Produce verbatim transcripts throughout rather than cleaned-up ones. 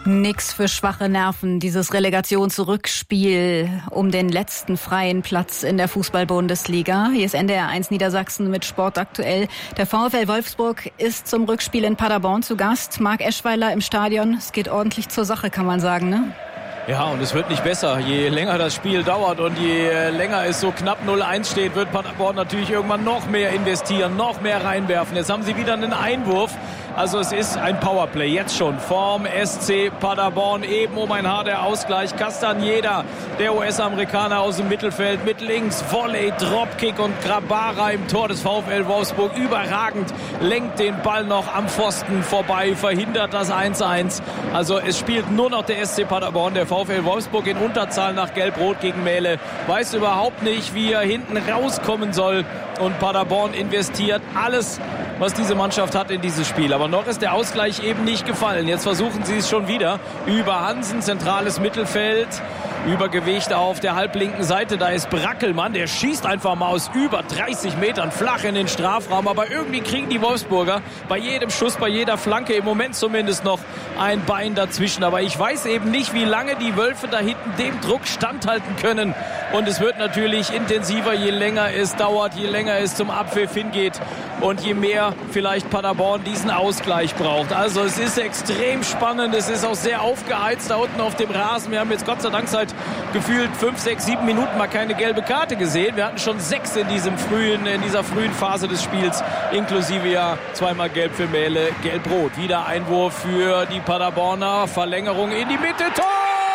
Nix für schwache Nerven, dieses Relegationsrückspiel um den letzten freien Platz in der Fußball-Bundesliga. Hier ist N D R eins Niedersachsen mit Sport aktuell. Der VfL Wolfsburg ist zum Rückspiel in Paderborn zu Gast. Marc Eschweiler im Stadion. Es geht ordentlich zur Sache, kann man sagen, ne? Ja, und es wird nicht besser. Je länger das Spiel dauert und je länger es so knapp null eins steht, wird Paderborn natürlich irgendwann noch mehr investieren, noch mehr reinwerfen. Jetzt haben sie wieder einen Einwurf. Also es ist ein Powerplay, jetzt schon vorm S C Paderborn, eben um ein Haar der Ausgleich. Castañeda, der U S-Amerikaner aus dem Mittelfeld, mit links, Volley, Dropkick und Grabara im Tor des VfL Wolfsburg. Überragend, lenkt den Ball noch am Pfosten vorbei, verhindert das eins eins. Also es spielt nur noch der S C Paderborn, der VfL Wolfsburg in Unterzahl nach Gelb-Rot gegen Mähle. Weiß überhaupt nicht, wie er hinten rauskommen soll. Und Paderborn investiert alles, was diese Mannschaft hat, in dieses Spiel. Aber noch ist der Ausgleich eben nicht gefallen. Jetzt versuchen sie es schon wieder. Über Hansen, zentrales Mittelfeld. Übergewicht auf der halblinken Seite. Da ist Brackelmann. Der schießt einfach mal aus über dreißig Metern flach in den Strafraum. Aber irgendwie kriegen die Wolfsburger bei jedem Schuss, bei jeder Flanke im Moment zumindest noch ein Bein dazwischen. Aber ich weiß eben nicht, wie lange die Wölfe da hinten dem Druck standhalten können. Und es wird natürlich intensiver, je länger es dauert, je länger es zum Abpfiff hingeht und je mehr vielleicht Paderborn diesen Ausgleich braucht. Also es ist extrem spannend, es ist auch sehr aufgeheizt da unten auf dem Rasen. Wir haben jetzt Gott sei Dank seit gefühlt fünf, sechs, sieben Minuten mal keine gelbe Karte gesehen. Wir hatten schon sechs in diesem frühen, in dieser frühen Phase des Spiels, inklusive ja zweimal gelb für Mähle, gelb-rot. Wieder Einwurf für die Paderborner, Verlängerung in die Mitte, Tor!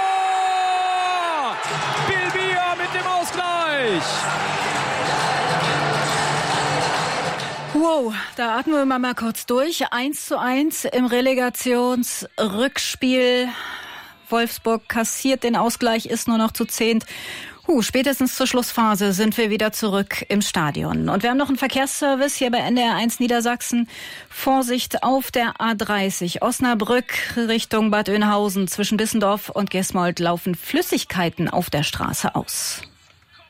Bilbia mit dem Ausgleich! Wow, da atmen wir mal kurz durch. eins zu eins im Relegationsrückspiel. Wolfsburg kassiert den Ausgleich, ist nur noch zu zehnt. Uh, spätestens zur Schlussphase sind wir wieder zurück im Stadion. Und wir haben noch einen Verkehrsservice hier bei N D R eins Niedersachsen. Vorsicht auf der A dreißig, Osnabrück Richtung Bad Oeynhausen. Zwischen Bissendorf und Gesmold laufen Flüssigkeiten auf der Straße aus.